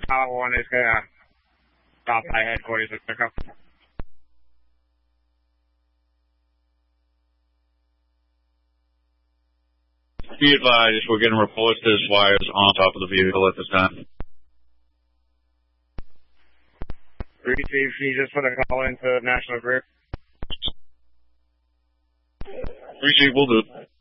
Tower 1 is going to stop by headquarters with pickup. Be advised, we're getting reports there's wires on top of the vehicle at this time. Receive, can you just put a call into National Grid? Receive, we'll do.